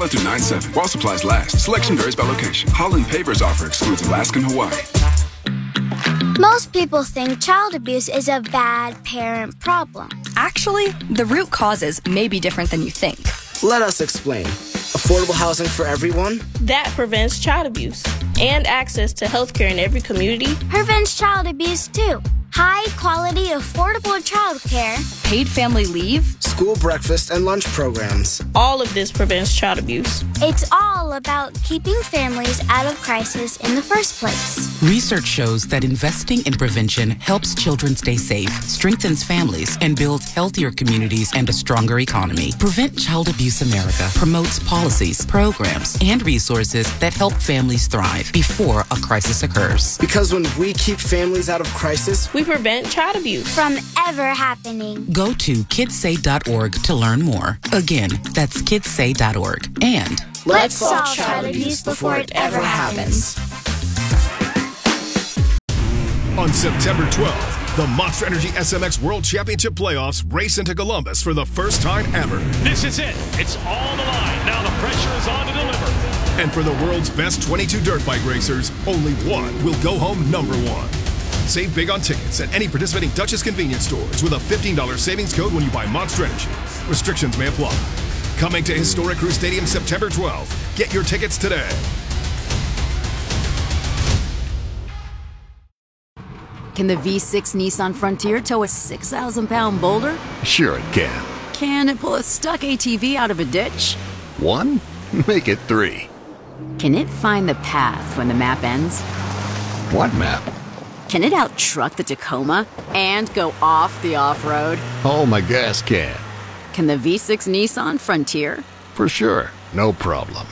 Valid through 9/7. While supplies last. Selection varies by location. Holland Pavers offer excludes Alaska and Hawaii. Most people think child abuse is a bad parent problem. Actually, the root causes may be different than you think. Let us explain. Affordable housing for everyone? That prevents child abuse. And access to healthcare in every community prevents child abuse too. High quality, affordable childcare. Paid family leave. School breakfast and lunch programs. All of this prevents child abuse. It's all about keeping families out of crisis in the first place. Research shows that investing in prevention helps children stay safe, strengthens families, and builds healthier communities and a stronger economy. Prevent Child Abuse America promotes policies, programs, and resources that help families thrive before a crisis occurs. Because when we keep families out of crisis, we prevent child abuse from ever happening. Go to kidssay.org to learn more. Again, that's kidssay.org. And let's solve child abuse before it ever happens. On September 12th, the Monster Energy SMX World Championship Playoffs race into Columbus for the first time ever. This is it. It's all the line. Now the pressure is on to deliver. And for the world's best 22 dirt bike racers, only one will go home number one. Save big on tickets at any participating Duchess convenience stores with a $15 savings code when you buy Monster Energy. Restrictions may apply. Coming to historic Crew Stadium September 12th. Get your tickets today. Can the V6 Nissan Frontier tow a 6,000-pound boulder? Sure it can. Can it pull a stuck ATV out of a ditch? 1? Make it 3. Can it find the path when the map ends? What map? Can it out-truck the Tacoma and go off the off-road? Oh, my gas can. Can the V6 Nissan Frontier? For sure. No problem.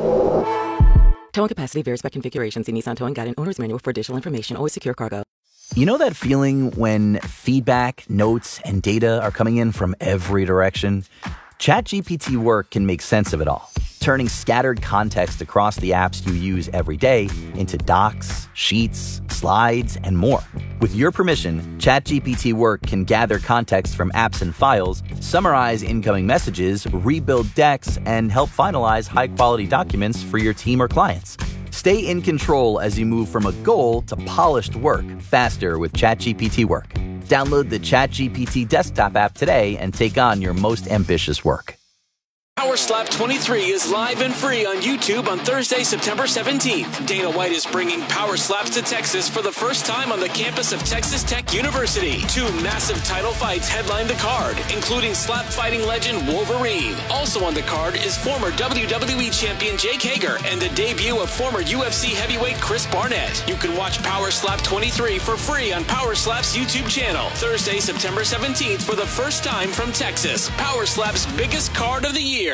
Towing capacity varies by configuration. See Nissan Towing Guide and Owner's Manual for additional information. Always secure cargo. You know that feeling when feedback, notes, and data are coming in from every direction? ChatGPT Work can make sense of it all, turning scattered context across the apps you use every day into docs, sheets, slides, and more. With your permission, ChatGPT Work can gather context from apps and files, summarize incoming messages, rebuild decks, and help finalize high-quality documents for your team or clients. Stay in control as you move from a goal to polished work faster with ChatGPT Work. Download the ChatGPT desktop app today and take on your most ambitious work. Power Slap 23 is live and free on YouTube on Thursday, September 17th. Dana White is bringing Power Slaps to Texas for the first time on the campus of Texas Tech University. 2 massive title fights headline the card, including slap fighting legend Wolverine. Also on the card is former WWE champion Jake Hager and the debut of former UFC heavyweight Chris Barnett. You can watch Power Slap 23 for free on Power Slap's YouTube channel. Thursday, September 17th for the first time from Texas. Power Slap's biggest card of the year.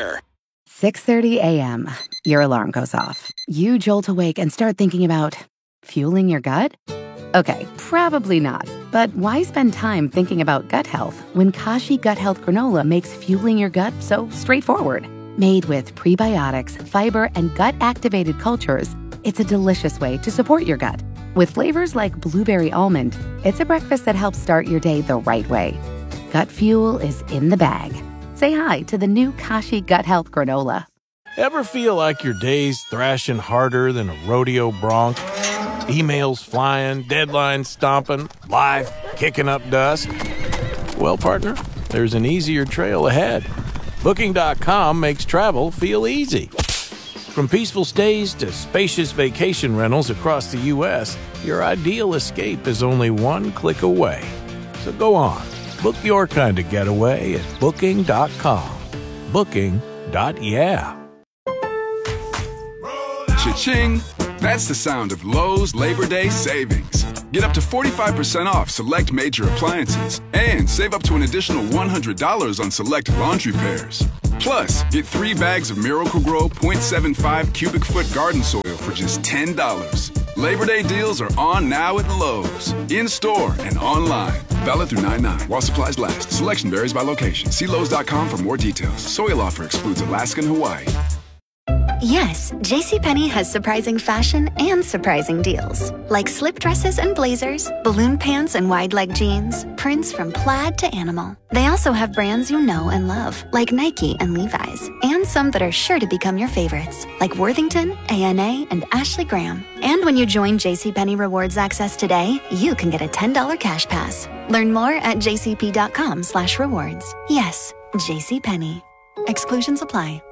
6:30 a.m. Your alarm goes off. You jolt awake and start thinking about fueling your gut? Okay, probably not. But why spend time thinking about gut health when Kashi Gut Health Granola makes fueling your gut so straightforward? Made with prebiotics, fiber, and gut-activated cultures, it's a delicious way to support your gut. With flavors like blueberry almond, it's a breakfast that helps start your day the right way. Gut fuel is in the bag. Say hi to the new Kashi Gut Health Granola. Ever feel like your day's thrashing harder than a rodeo bronc? Emails flying, deadlines stomping, life kicking up dust? Well, partner, there's an easier trail ahead. Booking.com makes travel feel easy. From peaceful stays to spacious vacation rentals across the U.S., your ideal escape is only one click away. So go on. Book your kind of getaway at Booking.com. Booking.yeah. Cha-ching! That's the sound of Lowe's Labor Day savings. Get up to 45% off select major appliances and save up to an additional $100 on select laundry pairs. Plus, get 3 bags of Miracle-Gro 0.75 cubic foot garden soil for just $10. Labor Day deals are on now at Lowe's. In-store and online. Valid through 9/9 while supplies last. Selection varies by location. See Lowe's.com for more details. Soil offer excludes Alaska and Hawaii. Yes, JCPenney has surprising fashion and surprising deals. Like slip dresses and blazers, balloon pants and wide leg jeans, prints from plaid to animal. They also have brands you know and love, like Nike and Levi's, and some that are sure to become your favorites, like Worthington, A&A, and Ashley Graham. And when you join JCPenney Rewards Access today, you can get a $10 cash pass. Learn more at jcp.com/rewards. Yes, JCPenney. Exclusions apply.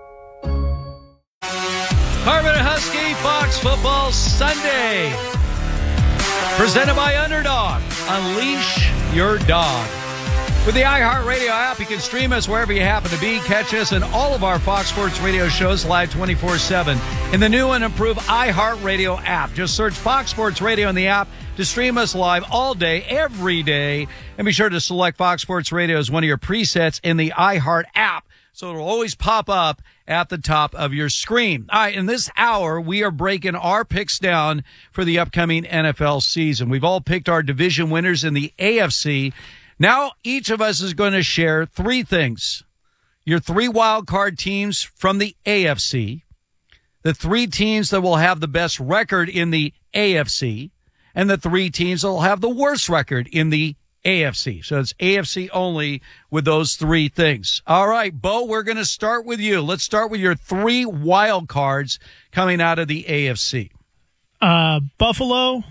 Harvard Husky Fox Football Sunday. Presented by Underdog. Unleash your dog. With the iHeartRadio app, you can stream us wherever you happen to be. Catch us in all of our Fox Sports Radio shows live 24/7 in the new and improved iHeartRadio app. Just search Fox Sports Radio in the app to stream us live all day, every day. And be sure to select Fox Sports Radio as one of your presets in the iHeart app, so it'll always pop up at the top of your screen. All right, in this hour, we are breaking our picks down for the upcoming NFL season. We've all picked our division winners in the AFC. Now, each of us is going to share three things. Your three wild card teams from the AFC, the three teams that will have the best record in the AFC, and the three teams that will have the worst record in the AFC. So it's AFC only with those three things. All right, Bo, we're going to start with you. Let's start with your three wild cards coming out of the AFC. Buffalo,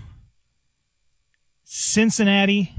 Cincinnati,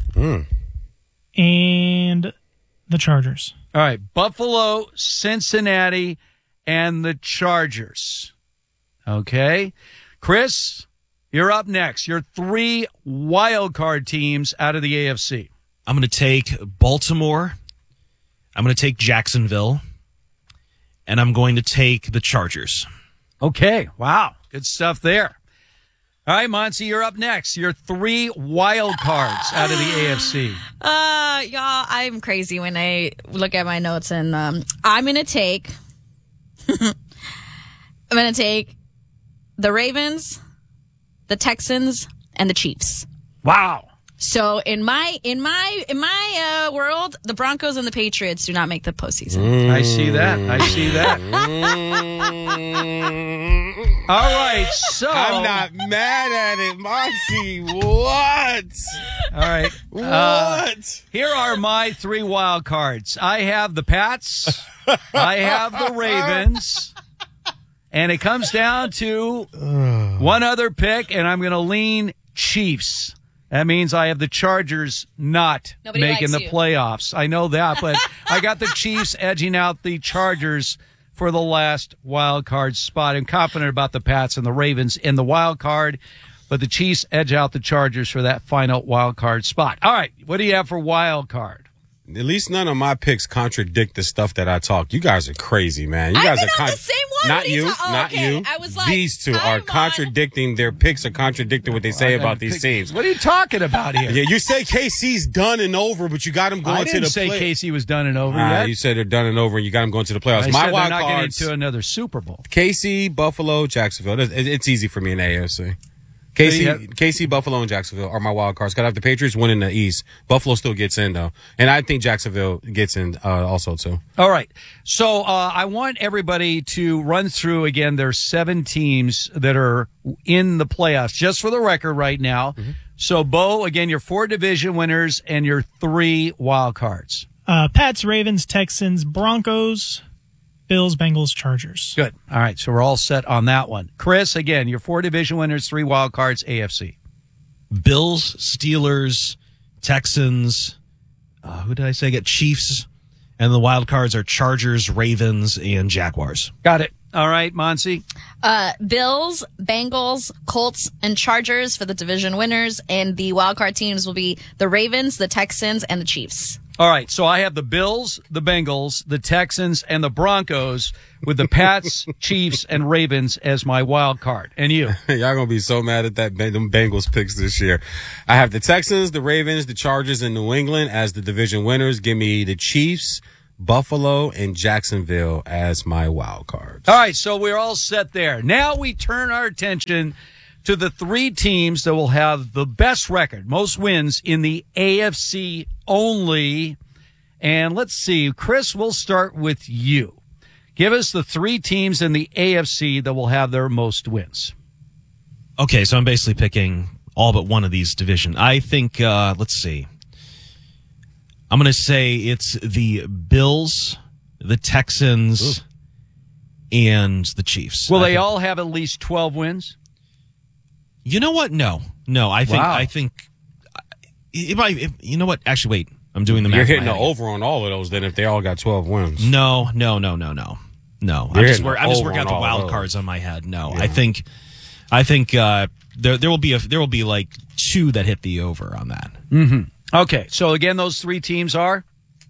and the Chargers. All right, Buffalo, Cincinnati, and the Chargers. Okay. Chris, you're up next. Your three wild card teams out of the AFC. I'm going to take Baltimore. I'm going to take Jacksonville. And I'm going to take the Chargers. Okay. Wow. Good stuff there. All right, Monty, you're up next. Your three wild cards out of the AFC. Y'all, I'm crazy when I look at my notes, and I'm going to take the Ravens, the Texans, and the Chiefs. Wow. So in my world, the Broncos and the Patriots do not make the postseason. I see that. All right, so I'm not mad at it, Monty. What? All right. What? Here are my three wild cards. I have the Pats. I have the Ravens. And it comes down to one other pick, and I'm going to lean Chiefs. That means I have the Chargers not making the playoffs. I know that, but I got the Chiefs edging out the Chargers for the last wild card spot. I'm confident about the Pats and the Ravens in the wild card, but the Chiefs edge out the Chargers for that final wild card spot. All right, what do you have for wild card? At least none of my picks contradict the stuff that I talk. You guys are crazy, man. You guys are the same one. Not you. I was like, these two are contradicting. Their picks are contradicting what they say about these teams. What are you talking about here? Yeah, you say KC's done and over, but you got them going to the playoffs. I didn't say KC was done and over yet. You said they're done and over, and you got them going to the playoffs. I my said wild they're not cards, getting to another Super Bowl. KC, Buffalo, Jacksonville. It's easy for me in the AFC. KC, Buffalo, and Jacksonville are my wild cards. Got to have the Patriots winning the East. Buffalo still gets in, though. And I think Jacksonville gets in also, too. All right. So I want everybody to run through, again, their 7 teams that are in the playoffs, just for the record right now. Mm-hmm. So, Bo, again, your 4 division winners and your 3 wild cards. Pats, Ravens, Texans, Broncos, Bills, Bengals, Chargers. Good. All right, so we're all set on that one. Chris, again, your 4 division winners, 3 wild cards, AFC. Bills, Steelers, Texans. Who did I say? Get Chiefs, and the wild cards are Chargers, Ravens, and Jaguars. Got it. All right, Monty. Bills, Bengals, Colts, and Chargers for the division winners, and the wild card teams will be the Ravens, the Texans, and the Chiefs. All right, so I have the Bills, the Bengals, the Texans, and the Broncos with the Pats, Chiefs, and Ravens as my wild card. And you? Y'all going to be so mad at them Bengals picks this year. I have the Texans, the Ravens, the Chargers, and New England as the division winners. Give me the Chiefs, Buffalo, and Jacksonville as my wild cards. All right, so we're all set there. Now we turn our attention to the 3 teams that will have the best record, most wins in the AFC only. And let's see, Chris, we'll start with you. Give us the 3 teams in the AFC that will have their most wins. Okay, so I'm basically picking all but one of these divisions. I think, let's see. I'm going to say it's the Bills, the Texans, and the Chiefs. Will they all have at least 12 wins? You know what? No. I think it might. You know what? Actually, wait. I'm doing the math. You're hitting the over on all of those then if they all got 12 wins. No. I'm just working out the wild cards on my head. No, yeah. I think there will be like 2 that hit the over on that. Mm-hmm. Okay, so again, those 3 teams are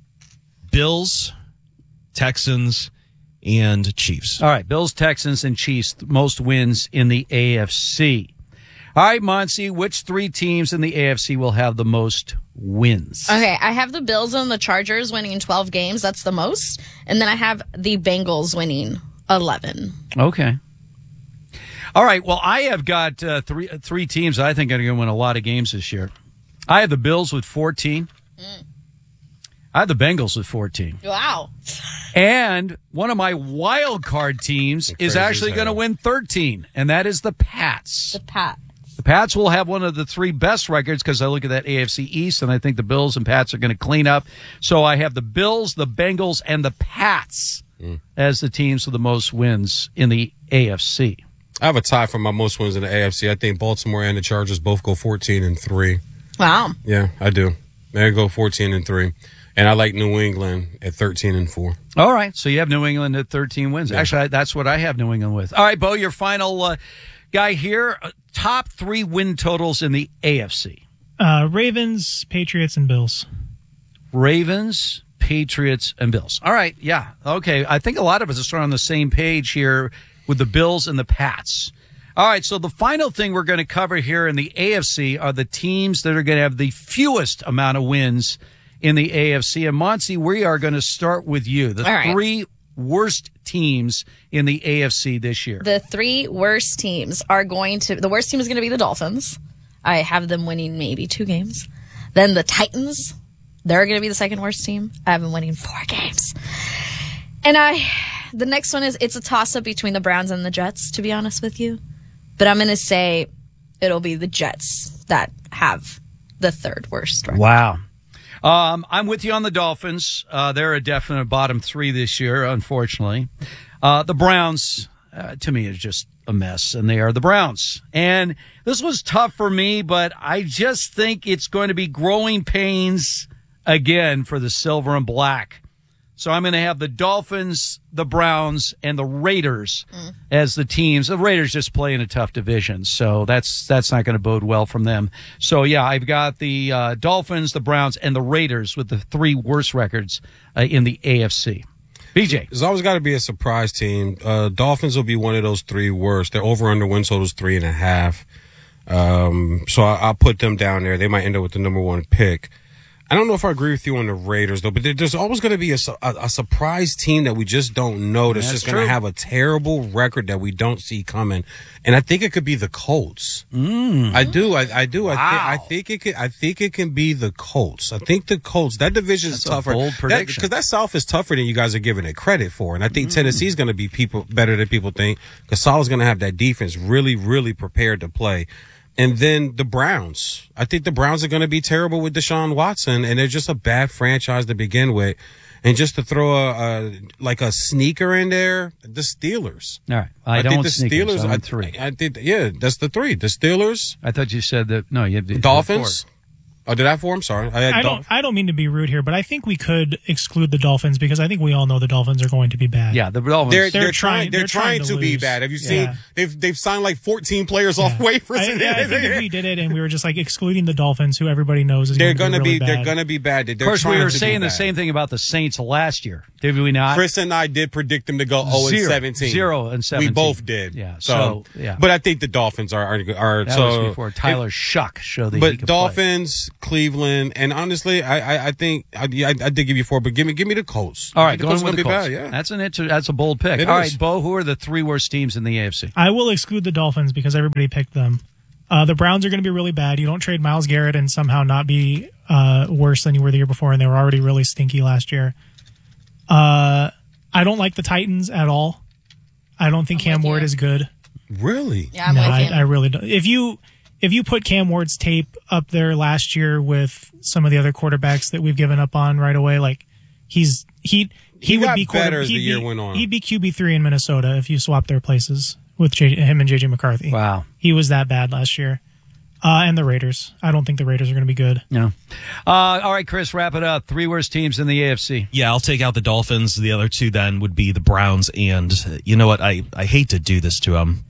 Bills, Texans, and Chiefs. All right, Bills, Texans, and Chiefs, most wins in the AFC. All right, Monsi, which 3 teams in the AFC will have the most wins? Okay, I have the Bills and the Chargers winning in 12 games. That's the most. And then I have the Bengals winning 11. Okay. All right, well, I have got three teams I think are going to win a lot of games this year. I have the Bills with 14. I have the Bengals with 14. Wow. And one of my wild card teams is actually going to win 13, and that is the Pats. The Pats will have one of the 3 best records because I look at that AFC East, and I think the Bills and Pats are going to clean up. So I have the Bills, the Bengals, and the Pats as the teams with the most wins in the AFC. I have a tie for my most wins in the AFC. I think Baltimore and the Chargers both go 14-3. Wow. Yeah, I do. They go 14-3. And I like New England at 13-4. All right. So you have New England at 13 wins. Yeah. Actually, that's what I have New England with. All right, Bo, your final guy here. Top 3 win totals in the AFC. Ravens, Patriots, and Bills. Ravens, Patriots, and Bills. All right. Yeah. Okay. I think a lot of us are sort of on the same page here with the Bills and the Pats. All right. So the final thing we're going to cover here in the AFC are the teams that are going to have the fewest amount of wins in the AFC. And Monsi, we are going to start with you. The 3 worst teams in the AFC this year. The 3 worst teams are the worst team is going to be the Dolphins. I have them winning maybe 2 games. Then the Titans, they're going to be the second worst team. I have them winning 4 games. And the next one it's a toss-up between the Browns and the Jets, to be honest with you. But I'm going to say it'll be the Jets that have the 3rd worst record. Wow. I'm with you on the Dolphins. They're a definite bottom 3 this year, unfortunately. The Browns, to me, is just a mess, and they are the Browns. And this was tough for me, but I just think it's going to be growing pains again for the silver and black. So I'm going to have the Dolphins, the Browns, and the Raiders as the teams. The Raiders just play in a tough division, so that's not going to bode well from them. So, yeah, I've got the Dolphins, the Browns, and the Raiders with the 3 worst records in the AFC. BJ. There's always got to be a surprise team. Dolphins will be one of those 3 worst. Their over-under win total is 3.5. So I'll put them down there. They might end up with the number 1 pick. I don't know if I agree with you on the Raiders, though, but there's always going to be a surprise team that we just don't know that's just going to have a terrible record that we don't see coming. And I think it could be the Colts. I do. Wow. I think it can be the Colts. I think the Colts, that division is tougher. Bold prediction. Because that South is tougher than you guys are giving it credit for. And I think Tennessee's going to be better than people think because Saleh's going to have that defense really, really prepared to play. And then the Browns. I think the Browns are going to be terrible with Deshaun Watson, and they're just a bad franchise to begin with. And just to throw a sneaker in there, the Steelers. All right. I don't think the sneakers. Steelers. I'm 3. I think, that's the 3. The Steelers. I thought you said that. No, you have the Dolphins. Oh, did I have 4? I'm sorry. I don't mean to be rude here, but I think we could exclude the Dolphins because I think we all know the Dolphins are going to be bad. Yeah, the Dolphins. They're trying to be bad. Have you seen? They've signed like 14 players off waivers. I think if we did it and we were just like excluding the Dolphins, who everybody knows is going to be really bad. They're going to be bad. Of course, we were saying the same thing about the Saints last year, did we not? Chris and I did predict them to go 0-17. 0-17. We both did. Yeah. So yeah. But I think the Dolphins are that was before Tyler Shuck showed that he could Dolphins, play. Cleveland. And honestly, I think I did give you 4, but give me the Colts. All right, going with the Colts. Bad, yeah. That's a bold pick. All right, Bo, who are the 3 worst teams in the AFC? I will exclude the Dolphins because everybody picked them. The Browns are going to be really bad. You don't trade Myles Garrett and somehow not be worse than you were the year before, and they were already really stinky last year. I don't like the Titans at all. I don't think Cam Ward is good. Really? Yeah, I'm with you. I really don't. If you put Cam Ward's tape up there last year with some of the other quarterbacks that we've given up on right away, like he would be better as the year went on. He'd be QB3 in Minnesota if you swap their places with him and JJ McCarthy. Wow, he was that bad last year. And the Raiders. I don't think the Raiders are going to be good. No. All right, Chris, wrap it up. 3 worst teams in the AFC. Yeah, I'll take out the Dolphins. The other 2 then would be the Browns. And you know what? I hate to do this to them.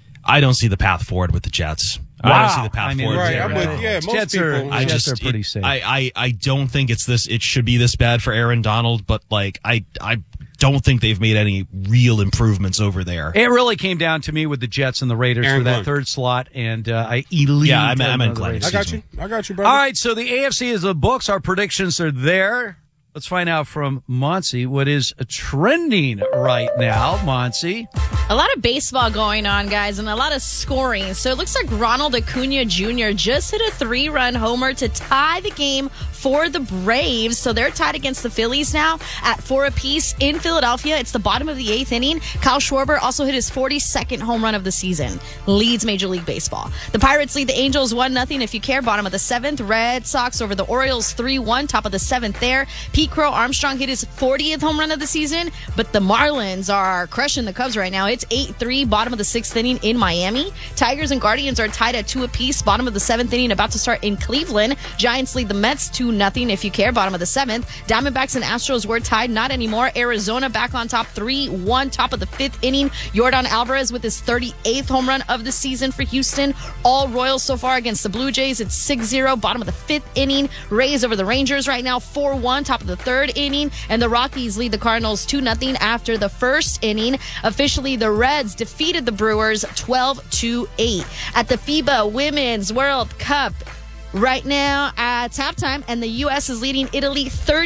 I don't see the path forward with the Jets. Wow. I don't see the path forward. Right, I'm with most Jets people. Jets are pretty safe. I don't think it should be this bad for Aaron Donald, but like I don't think they've made any real improvements over there. It really came down to me with the Jets and the Raiders for that third slot, and I elite. Yeah, I meant Glenn. I got you, brother. All right, so the AFC is the books. Our predictions are there. Let's find out from Monsi what is trending right now. Monsi. A lot of baseball going on, guys, and a lot of scoring. So it looks like Ronald Acuna Jr. just hit a 3-run homer to tie the game for the Braves. So they're tied against the Phillies now at 4 apiece in Philadelphia. It's the bottom of the 8th inning. Kyle Schwarber also hit his 42nd home run of the season. Leads Major League Baseball. The Pirates lead the Angels 1-0 if you care. Bottom of the 7th. Red Sox over the Orioles 3-1. Top of the 7th there. Pete Crow Armstrong hit his 40th home run of the season, but the Marlins are crushing the Cubs right now. It's 8-3, bottom of the 6th inning in Miami. Tigers and Guardians are tied at 2 apiece, bottom of the 7th inning, about to start in Cleveland. Giants lead the Mets 2-0 if you care, bottom of the 7th. Diamondbacks and Astros were tied, not anymore. Arizona back on top 3-1, top of the 5th inning. Yordan Alvarez with his 38th home run of the season for Houston. All Royals so far against the Blue Jays. It's 6-0, bottom of the 5th inning. Rays over the Rangers right now 4-1, top of the 3rd inning. And the Rockies lead the Cardinals 2-0 after the 1st inning. Officially, the Reds defeated the Brewers 12-8 at the FIBA Women's World Cup. Right now at halftime, and the U.S. is leading Italy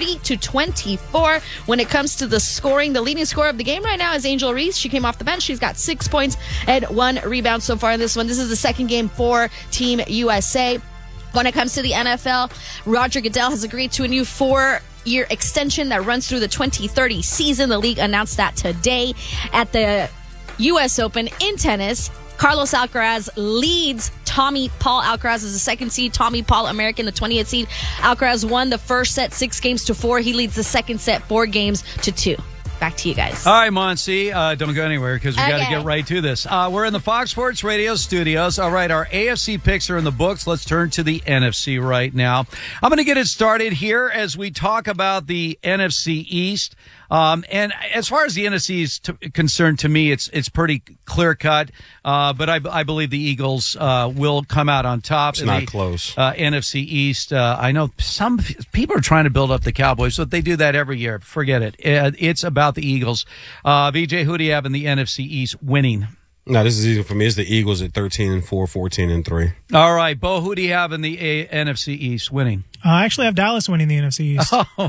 30-24. When it comes to the scoring, the leading scorer of the game right now is Angel Reese. She came off the bench. She's got 6 points and 1 rebound so far in this one. This is the second game for Team USA. When it comes to the NFL, Roger Goodell has agreed to a new 4-year extension that runs through the 2030 season. The league announced that today at the U.S. Open in tennis. Carlos Alcaraz leads Tommy Paul. Alcaraz is the 2nd seed. Tommy Paul, American, the 20th seed. Alcaraz won the first set 6 games to 4. He leads the second set 4 games to 2. Back to you guys. All right, Monsi. Don't go anywhere because we got to get right to this. We're in the Fox Sports Radio studios. All right, our AFC picks are in the books. Let's turn to the NFC right now. I'm going to get it started here as we talk about the NFC East. And as far as the NFC is concerned, to me, it's pretty clear cut. But I believe the Eagles will come out on top. It's not close. NFC East. I know some people are trying to build up the Cowboys, but they do that every year. Forget it. It's about the Eagles. BJ, who do you have in the NFC East winning? No, this is easy for me. It's the Eagles at 13-4, 14-3. All right, Bo, who do you have in the NFC East winning? I actually have Dallas winning the NFC East. Oh,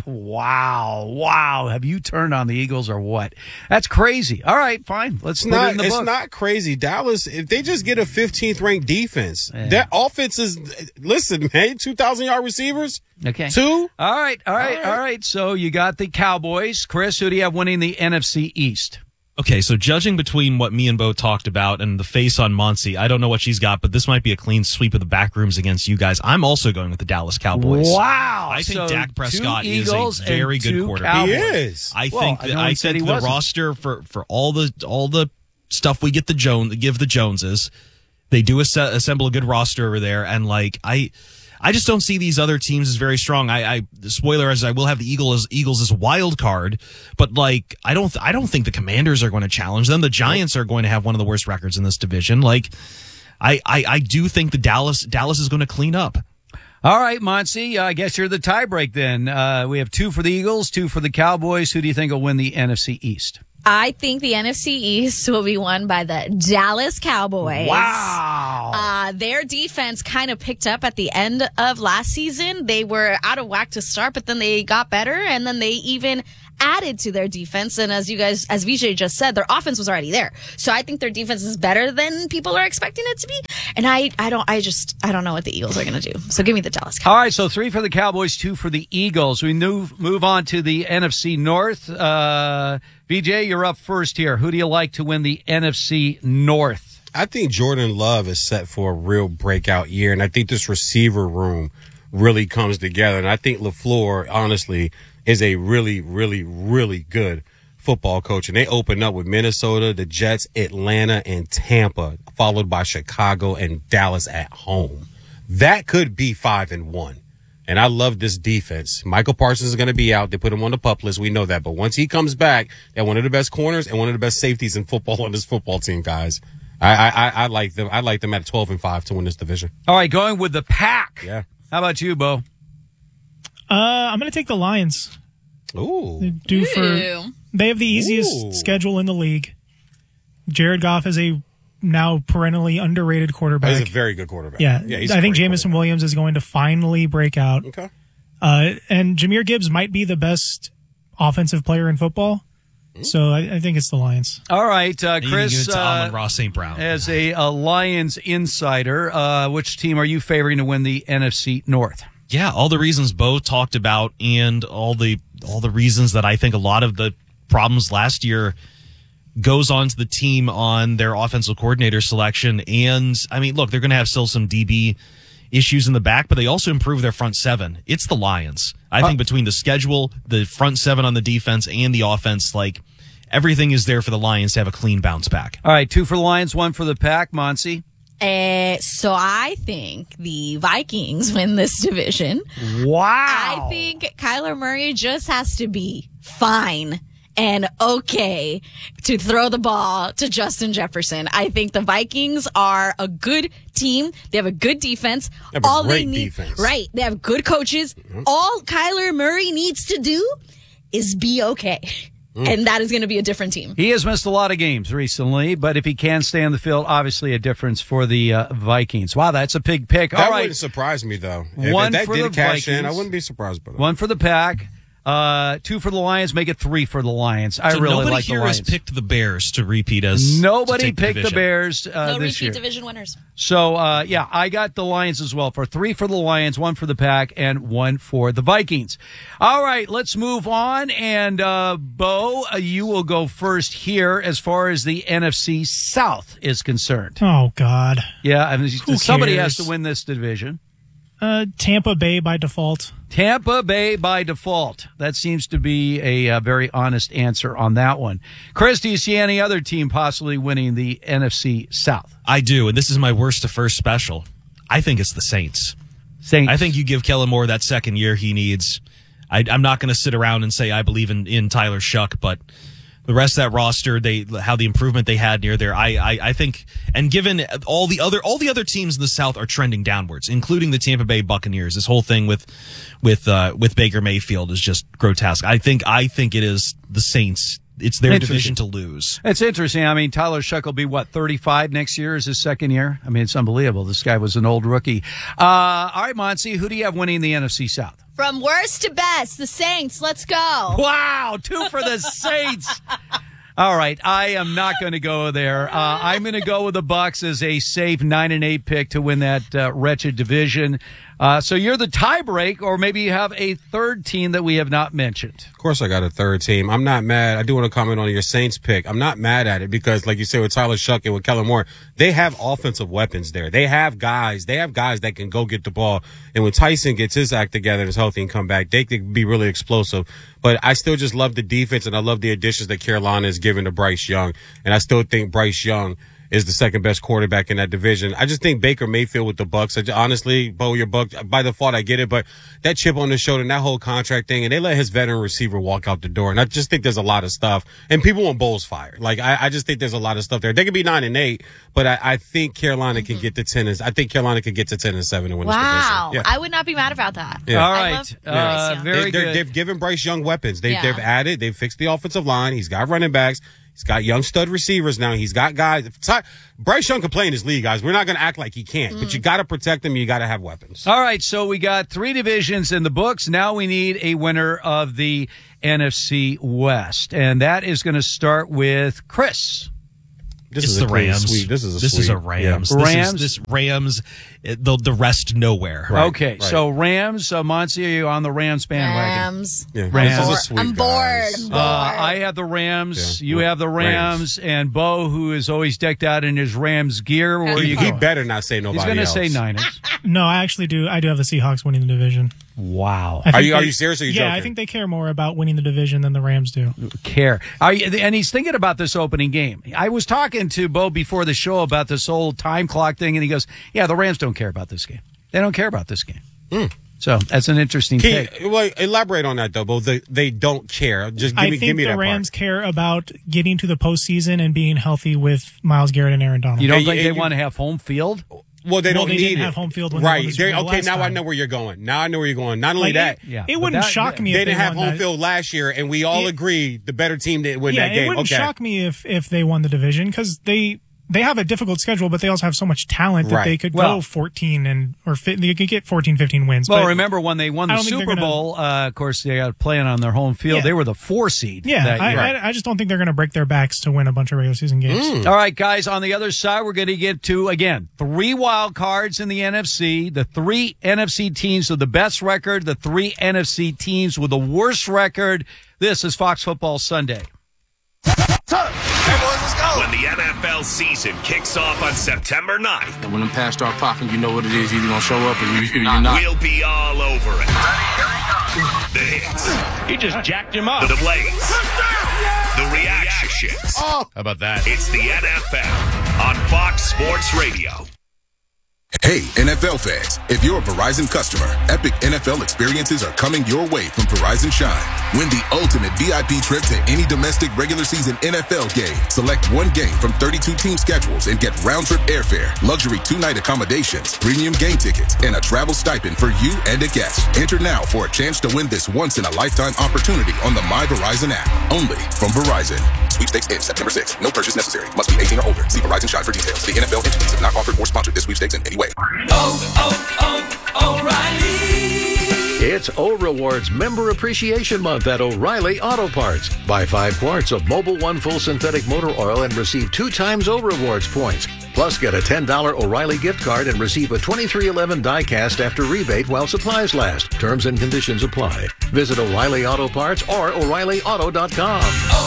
wow. Have you turned on the Eagles or what? That's crazy. All right, fine. Let's put it in the book. It's not crazy. Dallas, if they just get a 15th ranked defense, that offense is, listen, man, 2,000-yard receivers. Okay. 2. All right. So you got the Cowboys. Chris, who do you have winning the NFC East? Okay, so judging between what me and Bo talked about and the face on Monsi, I don't know what she's got, but this might be a clean sweep of the back rooms against you guys. I'm also going with the Dallas Cowboys. Wow. I think so Dak Prescott is a very good quarterback. He is. I think the roster for all the stuff we get give the Joneses, they do assemble a good roster over there, and I just don't see these other teams as very strong. The spoiler is I will have the Eagles as a wild card, but I don't think the Commanders are going to challenge them. The Giants are going to have one of the worst records in this division. I do think the Dallas is going to clean up. All right, Monsi, I guess you're the tiebreak then. We have 2 for the Eagles, 2 for the Cowboys. Who do you think will win the NFC East? I think the NFC East will be won by the Dallas Cowboys. Wow. Their defense kind of picked up at the end of last season. They were out of whack to start, but then they got better, and then they even added to their defense. And as VJ just said, their offense was already there. So I think their defense is better than people are expecting it to be. And I don't know what the Eagles are going to do. So give me the Dallas Cowboys. All right, so 3 for the Cowboys, 2 for the Eagles. We move on to the NFC North. VJ, you're up first here. Who do you like to win the NFC North? I think Jordan Love is set for a real breakout year, and I think this receiver room really comes together. And I think LaFleur, honestly, is a really, really, really good football coach. And they open up with Minnesota, the Jets, Atlanta, and Tampa, followed by Chicago and Dallas at home. That could be 5-1. And I love this defense. Michael Parsons is going to be out. They put him on the PUP list. We know that. But once he comes back, they're one of the best corners and one of the best safeties in football on this football team, guys. I like them. I like them at 12-5 to win this division. All right, going with the Pack. Yeah. How about you, Bo? I'm going to take the Lions. Ooh. They have the easiest schedule in the league. Jared Goff is a now perennially underrated quarterback. He's a very good quarterback. Yeah, I think Jamison Williams is going to finally break out. Okay. And Jahmyr Gibbs might be the best offensive player in football. So I think it's the Lions. All right, Chris, Amon-Ra St. Brown. As a Lions insider, which team are you favoring to win the NFC North? Yeah, all the reasons Bo talked about, and all the reasons that I think a lot of the problems last year goes on to the team on their offensive coordinator selection. And I mean, look, they're going to have still some DB issues in the back, but they also improved their front seven. It's the Lions. I think between the schedule, the front seven on the defense, and the offense, like, everything is there for the Lions to have a clean bounce back. All right, 2 for the Lions, 1 for the Pack. Monsi? So I think the Vikings win this division. Wow. I think Kyler Murray just has to be fine and okay to throw the ball to Justin Jefferson. I think the Vikings are a good team. They have a good defense. They have a great defense. Right. They have good coaches. Mm-hmm. All Kyler Murray needs to do is be okay. And that is going to be a different team. He has missed a lot of games recently, but if he can stay on the field, obviously a difference for the Vikings. Wow, that's a big pick. That All right. wouldn't surprise me, though. If One that for did the cash Vikings, in, I wouldn't be surprised by that. 1 for the Pack. 2 for the Lions, make it 3 for the Lions. I really like the Lions. Nobody here has picked the Bears to repeat as Nobody picked the Bears no this year. repeat division winners. So, yeah, I got the Lions as well. For 3 for the Lions, 1 for the Pack, and 1 for the Vikings. All right, let's move on. And, Bo, you will go first here as far as the NFC South is concerned. Oh, God. Yeah, I mean, somebody cares? has to win this division. Tampa Bay by default. Tampa Bay by default. That seems to be a very honest answer on that one. Chris, do you see any other team possibly winning the NFC South? I do, and this is my worst to first special. I think it's the Saints. I think you give Kellen Moore that second year he needs. I'm not going to sit around and say I believe in Tyler Shuck, but the rest of that roster, how the improvement they had near there, I think, and given all the other teams in the South are trending downwards, including the Tampa Bay Buccaneers. This whole thing with Baker Mayfield is just grotesque. I think it is the Saints. It's their division to lose. It's interesting. I mean, Tyler Shuck will be 35 next year is his second year. I mean, it's unbelievable. This guy was an old rookie. All right, Monsi, who do you have winning the NFC South? From worst to best, the Saints. Let's go. Wow, 2 for the Saints. All right, I am not going to go there. I'm going to go with the Bucs as a safe 9-8 pick to win that wretched division. So you're the tiebreak, or maybe you have a third team that we have not mentioned. Of course I got a third team. I'm not mad. I do want to comment on your Saints pick. I'm not mad at it because, like you said, with Tyler Shuck and with Kellen Moore, they have offensive weapons there. They have guys that can go get the ball. And when Tyson gets his act together and is healthy and come back, they could be really explosive. But I still just love the defense, and I love the additions that Carolina has given to Bryce Young. And I still think Bryce Young is the second best quarterback in that division. I just think Baker Mayfield with the Bucs. Honestly, Bo, you're bucked. By default, I get it, but that chip on the shoulder and that whole contract thing, and they let his veteran receiver walk out the door. And I just think there's a lot of stuff. And people want Bowles fired. Like, I just think there's a lot of stuff there. They could be 9-8, but I think Carolina can get to 10. I think Carolina could get to 10-7 and win this division. Wow. Yeah. I would not be mad about that. Yeah. All right. Very good. They've given Bryce Young weapons. They've added, they've fixed the offensive line. He's got running backs. He's got young stud receivers now. He's got guys. Bryce Young can play in his league, guys. We're not going to act like he can't, but you got to protect him. You got to have weapons. All right, so we got 3 divisions in the books. Now we need a winner of the NFC West, and that is going to start with Chris. This is the Rams. This is a Rams. Yeah. Rams. This Rams. The rest nowhere. Right, okay, so Rams. Monty, are you on the Rams bandwagon? Rams. Yeah. Rams. I'm bored. I have the Rams. Yeah. You have the Rams. And Bo, who is always decked out in his Rams gear. Where are you He going? better not say nobody He's else. going to say Niners. No, I actually do. I do have the Seahawks winning the division. Wow. Are you serious or are you joking? Yeah, I think they care more about winning the division than the Rams do. Care. And he's thinking about this opening game. I was talking to Bo before the show about this old time clock thing, and he goes, yeah, the Rams don't care about this game. They don't care about this game. So that's an interesting take. Well, elaborate on that, though, Bo. They don't care. Just give me that part. I think the Rams care about getting to the postseason and being healthy with Myles Garrett and Aaron Donald. You don't think they want to have home field? Well, they don't need didn't it. have home field when right. they won the Super Bowl last now I time. know where you're going. Not only that, it wouldn't shock me if they didn't have won home that. field last year, and we all agree the better team didn't win that game. It wouldn't shock me if they won the division because they have a difficult schedule, but they also have so much talent that they could go 14 they could get 14, 15 wins. Well, but remember when they won the Super Bowl, of course, they got playing on their home field. Yeah. They were the 4 seed. Yeah, I just don't think they're going to break their backs to win a bunch of regular season games. All right, guys, on the other side, we're going to get to, again, 3 wild cards in the NFC. The 3 NFC teams with the best record, the 3 NFC teams with the worst record. This is Fox Football Sunday. When the NFL season kicks off on September 9th. And when them pass start popping, you know what it is. You're either going to show up or you're not. We'll be all over it. The hits. He just jacked him up. The plays. The reactions. How about that? It's the NFL on Fox Sports Radio. Hey, NFL fans, if you're a Verizon customer, epic NFL experiences are coming your way from Verizon Shine. Win the ultimate VIP trip to any domestic regular season NFL game. Select one game from 32 team schedules and get round-trip airfare, luxury 2-night accommodations, premium game tickets, and a travel stipend for you and a guest. Enter now for a chance to win this once-in-a-lifetime opportunity on the My Verizon app. Only from Verizon. Sweepstakes ends September 6th. No purchase necessary. Must be 18 or older. See Verizon Shine for details. The NFL entities have not offered or sponsored this sweepstakes in any way. O'Reilly! It's O Rewards Member Appreciation Month at O'Reilly Auto Parts. Buy 5 quarts of Mobil 1 full synthetic motor oil and receive 2 times O Rewards points. Plus, get a $10 O'Reilly gift card and receive a 2311 die-cast after rebate while supplies last. Terms and conditions apply. Visit O'Reilly Auto Parts or O'ReillyAuto.com.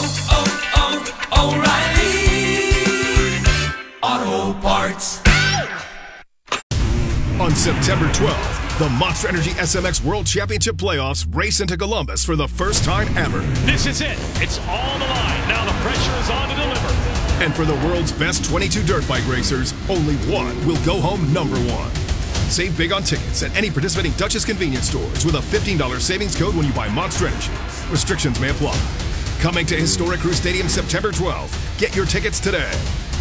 O'Reilly Auto Parts. On September 12th, the Monster Energy SMX World Championship Playoffs race into Columbus for the first time ever. This is it. It's all the line. Now the pressure is on to deliver. And for the world's best 22 dirt bike racers, only one will go home number 1. Save big on tickets at any participating Dutchess convenience stores with a $15 savings code when you buy Monster Energy. Restrictions may apply. Coming to Historic Crew Stadium September 12th. Get your tickets today.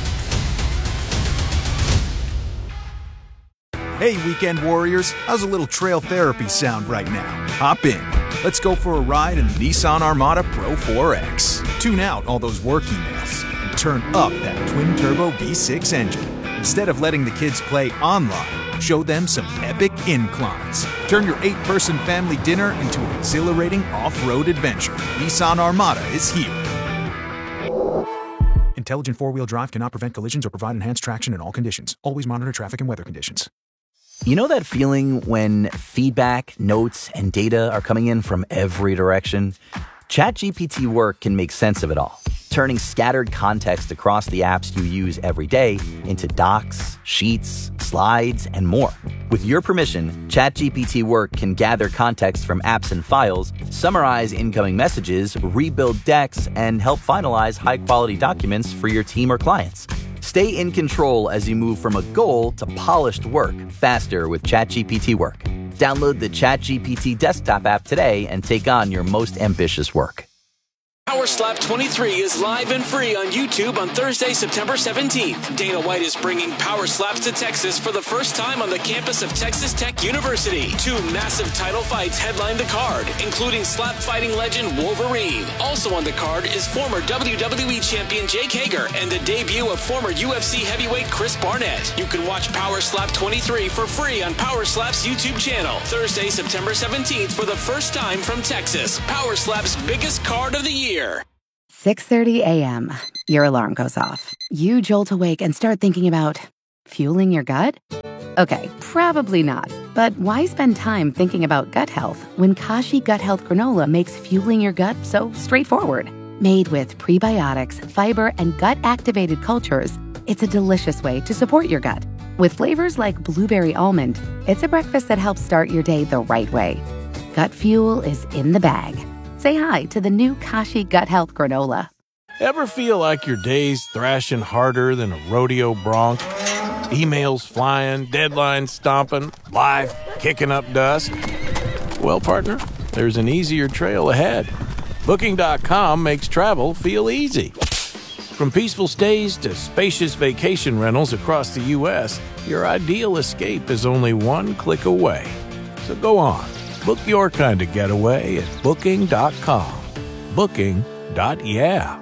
Hey, weekend warriors, how's a little trail therapy sound right now? Hop in. Let's go for a ride in the Nissan Armada Pro 4X. Tune out all those work emails and turn up that twin-turbo V6 engine. Instead of letting the kids play online, show them some epic inclines. Turn your 8-person family dinner into an exhilarating off-road adventure. Nissan Armada is here. Intelligent four-wheel drive cannot prevent collisions or provide enhanced traction in all conditions. Always monitor traffic and weather conditions. You know that feeling when feedback, notes, and data are coming in from every direction? ChatGPT Work can make sense of it all, turning scattered context across the apps you use every day into docs, sheets, slides, and more. With your permission, ChatGPT Work can gather context from apps and files, summarize incoming messages, rebuild decks, and help finalize high-quality documents for your team or clients. Stay in control as you move from a goal to polished work faster with ChatGPT Work. Download the ChatGPT desktop app today and take on your most ambitious work. Power Slap 23 is live and free on YouTube on Thursday, September 17th. Dana White is bringing Power Slaps to Texas for the first time on the campus of Texas Tech University. 2 massive title fights headline the card, including slap fighting legend Wolverine. Also on the card is former WWE champion Jake Hager and the debut of former UFC heavyweight Chris Barnett. You can watch Power Slap 23 for free on Power Slap's YouTube channel. Thursday, September 17th for the first time from Texas. Power Slap's biggest card of the year. 6:30 a.m. Your alarm goes off. You jolt awake and start thinking about fueling your gut? Okay, probably not. But why spend time thinking about gut health when Kashi Gut Health Granola makes fueling your gut so straightforward? Made with prebiotics, fiber, and gut-activated cultures, it's a delicious way to support your gut. With flavors like blueberry almond, it's a breakfast that helps start your day the right way. Gut fuel is in the bag. Say hi to the new Kashi Gut Health Granola. Ever feel like your day's thrashing harder than a rodeo bronc? Emails flying, deadlines stomping, life kicking up dust? Well, partner, there's an easier trail ahead. Booking.com makes travel feel easy. From peaceful stays to spacious vacation rentals across the U.S., your ideal escape is only one click away. So go on. Book your kind of getaway at Booking.com. Booking.yeah.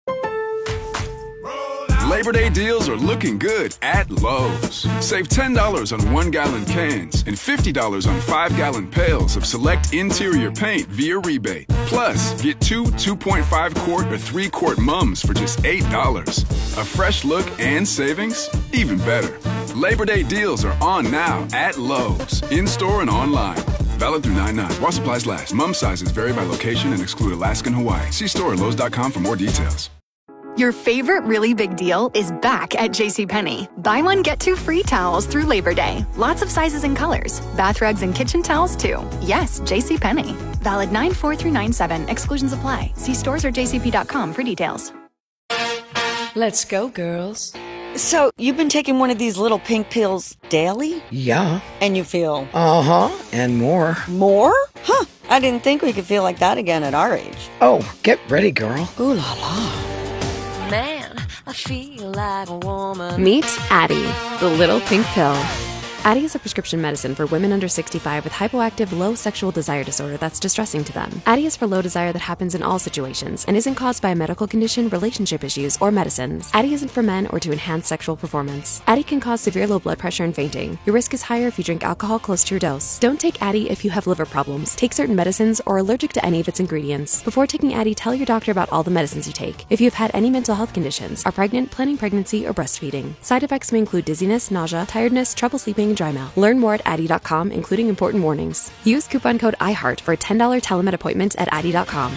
Labor Day deals are looking good at Lowe's. Save $10 on 1-gallon cans and $50 on 5-gallon pails of select interior paint via rebate. Plus, get 2 2.5-quart or 3-quart mums for just $8. A fresh look and savings? Even better. Labor Day deals are on now at Lowe's, in-store and online. Valid through 9/9. While supplies last. Mum sizes vary by location and exclude Alaska and Hawaii. See store at Lowe's.com for more details. Your favorite really big deal is back at JCPenney. Buy one, get 2 free towels through Labor Day. Lots of sizes and colors. Bath rugs and kitchen towels, too. Yes, JCPenney. Valid 9/4 through 9/7. Exclusions apply. See stores or jcp.com for details. Let's go, girls. So, you've been taking one of these little pink pills daily? Yeah. And you feel? Uh-huh, and more. More? Huh, I didn't think we could feel like that again at our age. Oh, get ready, girl. Ooh la la. Man, I feel like a woman. Meet Addie, the little pink pill. Addie is a prescription medicine for women under 65 with hypoactive low sexual desire disorder that's distressing to them. Addie is for low desire that happens in all situations and isn't caused by a medical condition, relationship issues, or medicines. Addie isn't for men or to enhance sexual performance. Addie can cause severe low blood pressure and fainting. Your risk is higher if you drink alcohol close to your dose. Don't take Addie if you have liver problems, take certain medicines, or are allergic to any of its ingredients. Before taking Addie, tell your doctor about all the medicines you take. If you have had any mental health conditions, are pregnant, planning pregnancy, or breastfeeding. Side effects may include dizziness, nausea, tiredness, trouble sleeping, and dry mouth. Learn more at Addie.com, including important warnings. Use coupon code IHEART for a $10 telemed appointment at Addie.com.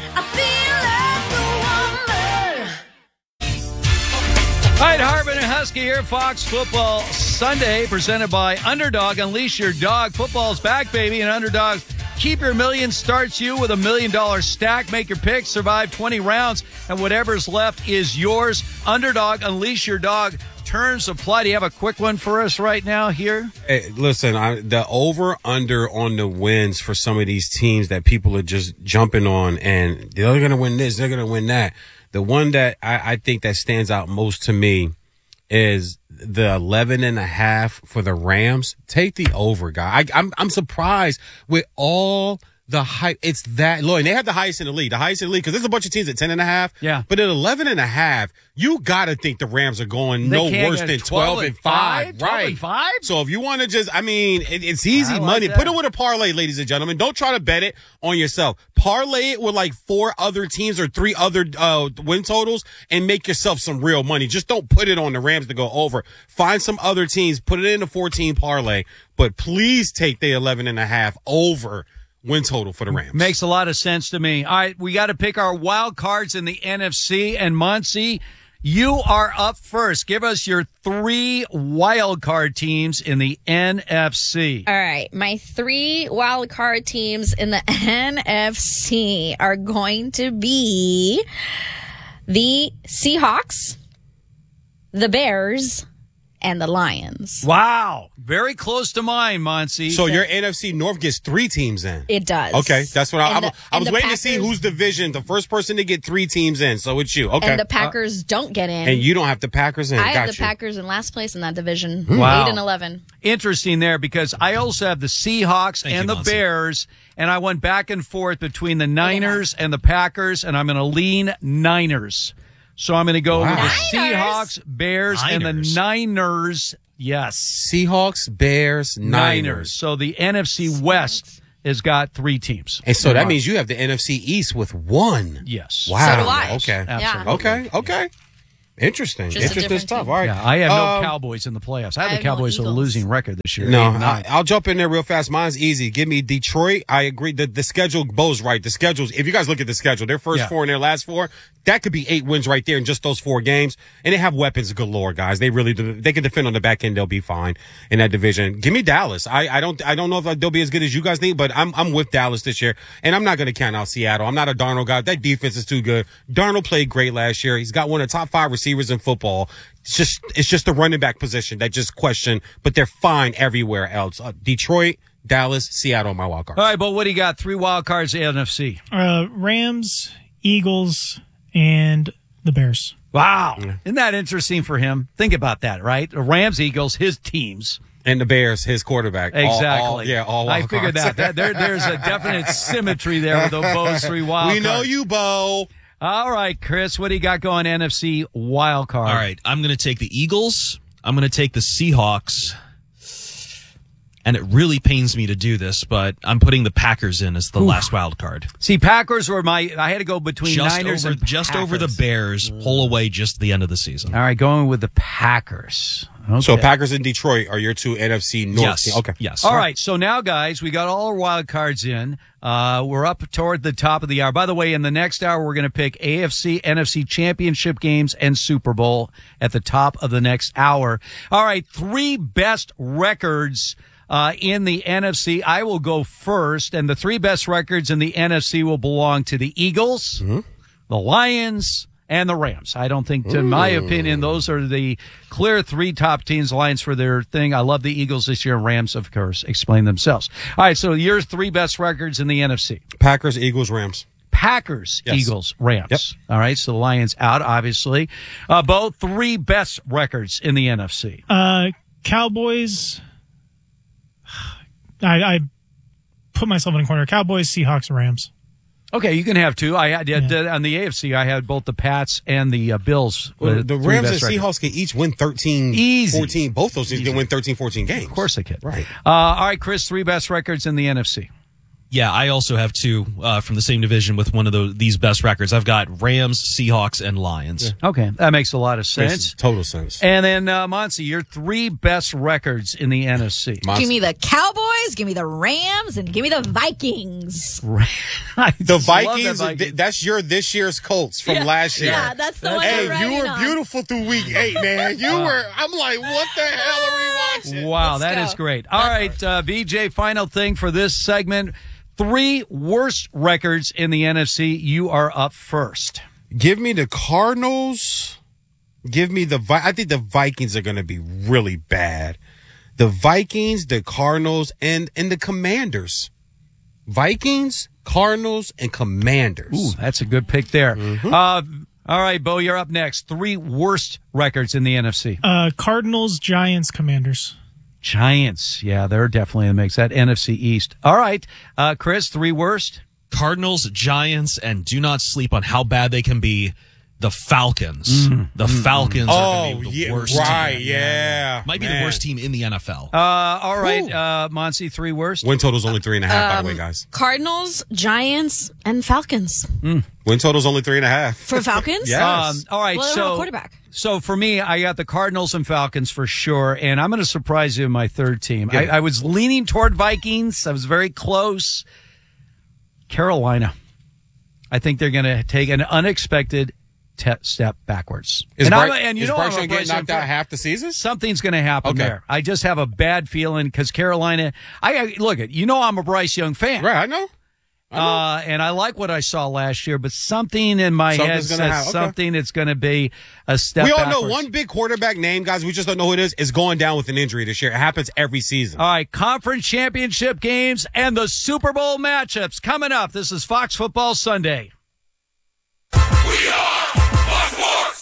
All right, Harbin and Husky here, Fox Football Sunday, presented by Underdog. Unleash your dog. Football's back, baby, and Underdog. Keep Your Million starts you with $1 million stack. Make your picks, survive 20 rounds, and whatever's left is yours. Underdog, unleash your dog. Terms apply. Do you have a quick one for us right now here? Hey, listen, the over-under on the wins for some of these teams that people are just jumping on, and they're going to win this, they're going to win that. The one that I think that stands out most to me is the 11.5 for the Rams. Take the over, guy. I'm surprised with all the hype. It's that low. And they have the highest in the league. Because there's a bunch of teams at 10.5. Yeah. But at 11.5, you got to think the Rams are going no worse than 12-5. Right. 12-5? So if you want to just, it's easy money. That. Put it with a parlay, ladies and gentlemen. Don't try to bet it on yourself. Parlay it with like 4 other teams or 3 other win totals and make yourself some real money. Just don't put it on the Rams to go over. Find some other teams, put it in a 14 parlay, but please take the 11.5 over win total for the Rams. Makes a lot of sense to me. All right, we got to pick our wild cards in the NFC, and Muncie, you are up first. Give us your 3 wild card teams in the NFC. All right, my 3 wild card teams in the NFC are going to be the Seahawks, the Bears, and the Lions. Wow. Very close to mine, Monty. So your NFC North gets 3 teams in. It does. Okay, that's what I was waiting Packers, to see who's division, the first person to get 3 teams in. So it's you. Okay. And the Packers don't get in. And you don't have the Packers in. I have the Packers in last place in that division. Wow. 8-11. Interesting there because I also have the Seahawks and the Bears, and I went back and forth between the Niners and the Packers, and I'm going to lean Niners. So I'm going to go with the Seahawks, Bears, and the Niners. Yes. Seahawks, Bears, Niners. So the NFC West has got 3 teams. And so that means you have the NFC East with 1. Yes. Wow. So do I. Okay. Absolutely. Okay. Interesting. Just Interesting stuff. All right. Yeah, I have no Cowboys in the playoffs. I have the Cowboys with a losing record this year. No, I'll jump in there real fast. Mine's easy. Give me Detroit. I agree. The schedule, Bo's right. The schedules, if you guys look at the schedule, their first 4 and their last 4, that could be 8 wins right there in just those 4 games. And they have weapons galore, guys. They really do. They can defend on the back end. They'll be fine in that division. Give me Dallas. I don't know if they'll be as good as you guys think, but I'm with Dallas this year. And I'm not going to count out Seattle. I'm not a Darnold guy. That defense is too good. Darnold played great last year. He's got one of the top 5 receivers in football. It's just the running back position that just question, but they're fine everywhere else. Detroit, Dallas, Seattle, my wild cards. All right, but what do you got? 3 wild cards NFC. Rams, Eagles, and the Bears. Wow. Isn't that interesting for him? Think about that, right? The Rams, Eagles, his teams. And the Bears, his quarterback. Exactly. All wild I figured cards. that. There's a definite symmetry there with Bo's 3 wild cards. We know you, Bo. All right, Chris, what do you got going NFC wild card? All right, I'm going to take the Eagles. I'm going to take the Seahawks. And it really pains me to do this, but I'm putting the Packers in as the last wild card. See, Packers were I had to go between Niners and just over the Bears, pull away just the end of the season. All right, going with the Packers. Okay. So Packers and Detroit are your 2 NFC North teams. Okay. Yes. All right, so now, guys, we got all our wild cards in. We're up toward the top of the hour. By the way, in the next hour, we're going to pick AFC, NFC championship games and Super Bowl at the top of the next hour. All right, 3 best records in the NFC. I will go first, and the 3 best records in the NFC will belong to the Eagles, the Lions, and the Rams. I don't think, in my opinion, those are the clear 3 top teams. Lions for their thing. I love the Eagles this year. Rams, of course, explain themselves. All right, so your 3 best records in the NFC. Packers, Eagles, Rams. Packers, Eagles, Rams. Yep. All right, so the Lions out, obviously. Both 3 best records in the NFC. Cowboys. I put myself in a corner. Cowboys, Seahawks, Rams. Okay, you can have 2. I had on the AFC. I had both the Pats and the Bills. Well, the Rams and Seahawks can each win 13, 14. Both those teams can win 13, 14 games. Of course they can. Right. All right, Chris, 3 best records in the NFC. Yeah, I also have 2 from the same division with one of these best records. I've got Rams, Seahawks, and Lions. Yeah. Okay, that makes a lot of sense. Makes total sense. And then, Monty, your 3 best records in the NFC. Give me the Cowboys, give me the Rams, and give me the Vikings. The Vikings, that's your this year's Colts from last year. Yeah, that's the one. Hey, you were beautiful through week 8, man. You were, I'm like, what the hell are we watching? Wow, that is great. All right, VJ, final thing for this segment. 3 worst records in the NFC. You are up first. Give me the Cardinals. Give me I think the Vikings are going to be really bad. The Vikings, the Cardinals, and the Commanders. Vikings, Cardinals, and Commanders. Ooh, that's a good pick there. Mm-hmm. All right, Bo, you're up next. 3 worst records in the NFC. Cardinals, Giants, Commanders. Giants. Yeah, they're definitely in the mix. That NFC East. All right. Chris, 3 worst? Cardinals, Giants, and do not sleep on how bad they can be. The Falcons. The Falcons are going to be the worst team. Might be the worst team in the NFL. All right, Monty, 3 worst? Win total's only 3.5, by the way, guys. Cardinals, Giants, and Falcons. Win total's only 3.5. For Falcons? Yes. All right, well, they don't have a quarterback. So for me, I got the Cardinals and Falcons for sure, and I'm going to surprise you in my 3rd team. I was leaning toward Vikings. I was very close. Carolina. I think they're going to take an unexpected step backwards. Is Bryce Young getting knocked out half the season? Something's going to happen there. I just have a bad feeling because Carolina. Look, I'm a Bryce Young fan. Right, I know. And I like what I saw last year, but something in my head says something it's going to be a step We all backwards. know one big quarterback name, guys. We just don't know who it is going down with an injury this year. It happens every season. All right, conference championship games and the Super Bowl matchups coming up. This is Fox Football Sunday. We are Fox Sports.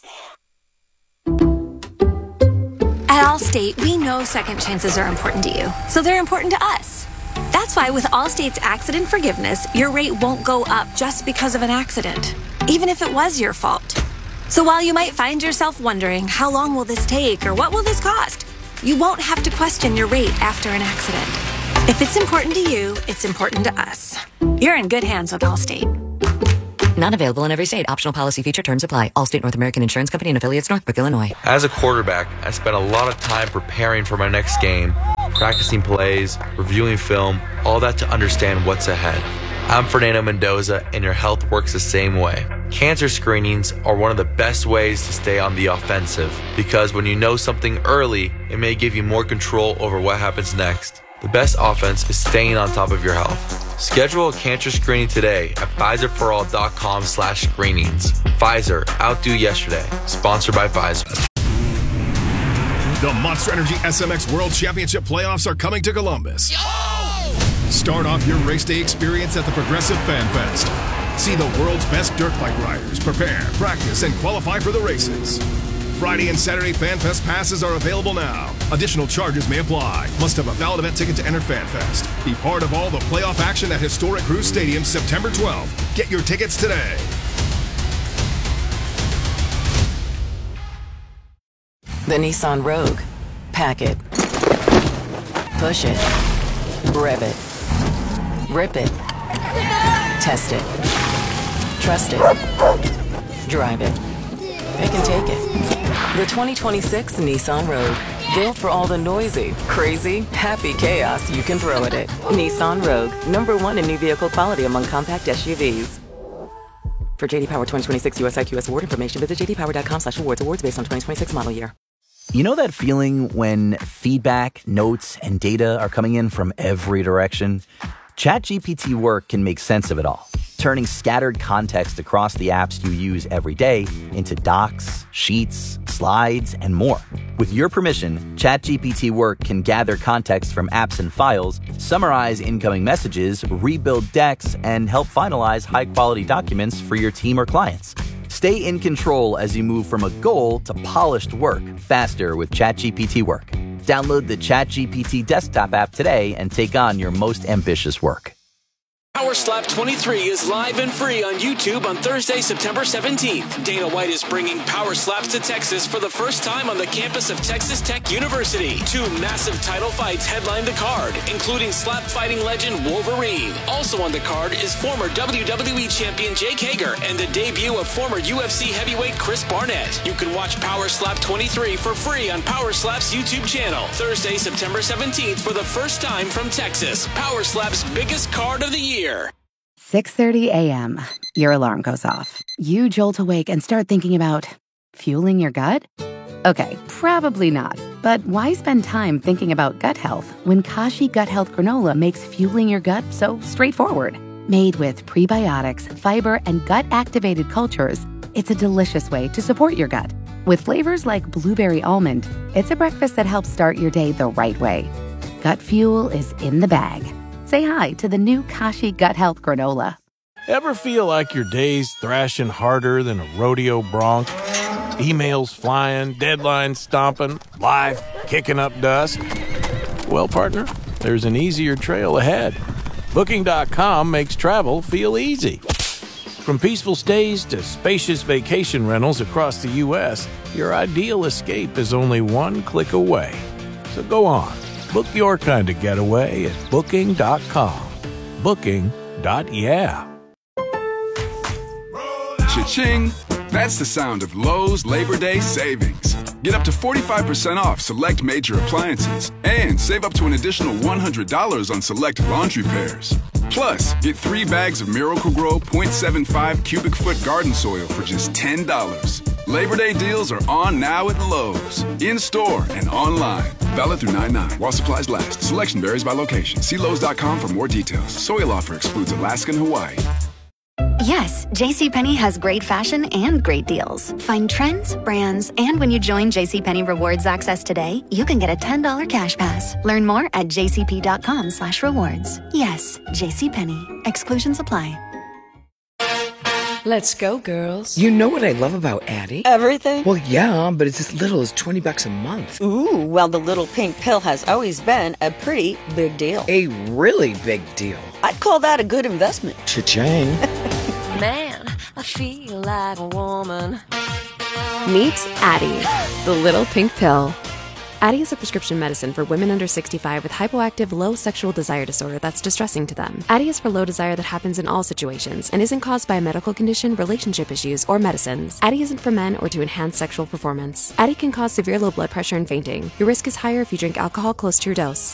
At Allstate, we know second chances are important to you, so they're important to us. That's why with Allstate's accident forgiveness, your rate won't go up just because of an accident, even if it was your fault. So while you might find yourself wondering, how long will this take or what will this cost? You won't have to question your rate after an accident. If it's important to you, it's important to us. You're in good hands with Allstate. Not available in every state. Optional policy feature terms apply. Allstate North American Insurance Company and affiliates, Northbrook, Illinois. As a quarterback, I spent a lot of time preparing for my next game, practicing plays, reviewing film, all that to understand what's ahead. I'm Fernando Mendoza, and your health works the same way. Cancer screenings are one of the best ways to stay on the offensive, because when you know something early, it may give you more control over what happens next. The best offense is staying on top of your health. Schedule a cancer screening today at Pfizerforall.com/screenings. Pfizer, outdo yesterday. Sponsored by Pfizer. The Monster Energy SMX World Championship playoffs are coming to Columbus. Start off your race day experience at the Progressive Fan Fest. See the world's best dirt bike riders prepare, practice, and qualify for the races. Friday and Saturday Fan Fest passes are available now. Additional charges may apply. Must have a valid event ticket to enter Fan Fest. Be part of all the playoff action at Historic Cruise Stadium September 12th. Get your tickets today. The Nissan Rogue. Pack it. Push it. Rev it. Rip it. Test it. Trust it. Drive it. Pick and take it. The 2026 Nissan Rogue. Built for all the noisy, crazy, happy chaos you can throw at it. Nissan Rogue. #1 in new vehicle quality among compact SUVs. For JD Power 2026 US IQS award information, visit jdpower.com/awards. Awards based on 2026 model year. You know that feeling when feedback, notes, and data are coming in from every direction? ChatGPT Work can make sense of it all, turning scattered context across the apps you use every day into docs, sheets, slides, and more. With your permission, ChatGPT Work can gather context from apps and files, summarize incoming messages, rebuild decks, and help finalize high-quality documents for your team or clients. Stay in control as you move from a goal to polished work faster with ChatGPT Work. Download the ChatGPT desktop app today and take on your most ambitious work. Power Slap 23 is live and free on YouTube on Thursday, September 17th. Dana White is bringing Power Slaps to Texas for the first time on the campus of Texas Tech University. 2 massive title fights headline the card, including slap fighting legend Wolverine. Also on the card is former WWE champion Jake Hager and the debut of former UFC heavyweight Chris Barnett. You can watch Power Slap 23 for free on Power Slap's YouTube channel. Thursday, September 17th for the first time from Texas. Power Slap's biggest card of the year. 6:30 a.m. Your alarm goes off. You jolt awake and start thinking about fueling your gut? Okay, probably not. But why spend time thinking about gut health when Kashi Gut Health Granola makes fueling your gut so straightforward? Made with prebiotics, fiber, and gut-activated cultures, it's a delicious way to support your gut. With flavors like blueberry almond, it's a breakfast that helps start your day the right way. Gut fuel is in the bag. Say hi to the new Kashi Gut Health Granola. Ever feel like your day's thrashing harder than a rodeo bronc? Emails flying, deadlines stomping, life kicking up dust? Well, partner, there's an easier trail ahead. Booking.com makes travel feel easy. From peaceful stays to spacious vacation rentals across the U.S., your ideal escape is only one click away. So go on. Book your kind of getaway at Booking.com. Booking.yeah. Cha-ching! That's the sound of Lowe's Labor Day savings. Get up to 45% off select major appliances and save up to an additional $100 on select laundry pairs. Plus, get 3 bags of Miracle-Gro 0.75 cubic foot garden soil for just $10. Labor Day deals are on now at Lowe's. In-store and online. Valid through 9/9 while supplies last. Selection varies by location. See Lowe's.com for more details. Soil offer excludes Alaska and Hawaii. Yes, JCPenney has great fashion and great deals. Find trends, brands, and when you join JCPenney Rewards Access today, you can get a $10 cash pass. Learn more at jcp.com/rewards. Yes, JCPenney. Exclusions apply. Let's go, girls. You know what I love about Addie? Everything? Well, yeah, but it's as little as $20 a month. Ooh, well, the little pink pill has always been a pretty big deal. A really big deal. I'd call that a good investment. Cha-ching. Man, I feel like a woman. Meet Addie, the little pink pill. Addie is a prescription medicine for women under 65 with hypoactive low sexual desire disorder that's distressing to them. Addie is for low desire that happens in all situations and isn't caused by a medical condition, relationship issues, or medicines. Addie isn't for men or to enhance sexual performance. Addie can cause severe low blood pressure and fainting. Your risk is higher if you drink alcohol close to your dose.